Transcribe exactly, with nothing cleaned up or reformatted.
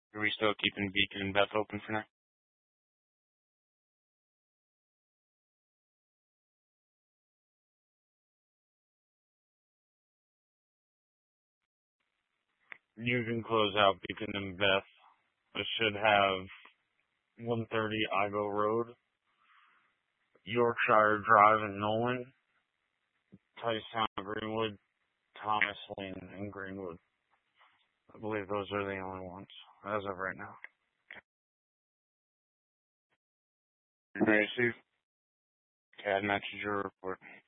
Are we still keeping Beacon and Beth open for now? You can close out Beacon and Beth. It should have one thirty Igo Road, Yorkshire Drive in Nolan, Tyson Greenwood, Thomas Lane, and Greenwood. I believe those are the only ones as of right now. You ready, Steve? Okay, I'd match your report.